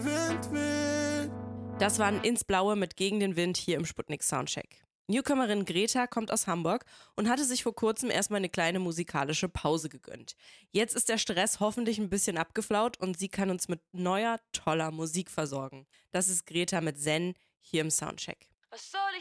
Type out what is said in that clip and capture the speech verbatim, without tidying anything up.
Wind, Wind. Das waren Ins Blaue mit Gegen den Wind hier im Sputnik Soundcheck. Newcomerin Greta kommt aus Hamburg und hatte sich vor kurzem erstmal eine kleine musikalische Pause gegönnt. Jetzt ist der Stress hoffentlich ein bisschen abgeflaut und sie kann uns mit neuer, toller Musik versorgen. Das ist Greta mit Zen hier im Soundcheck. Was soll ich